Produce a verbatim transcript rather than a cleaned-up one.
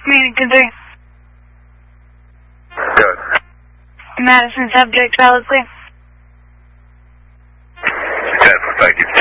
Meaning three. Good. Madison, subject, valid clear. ten, thank you.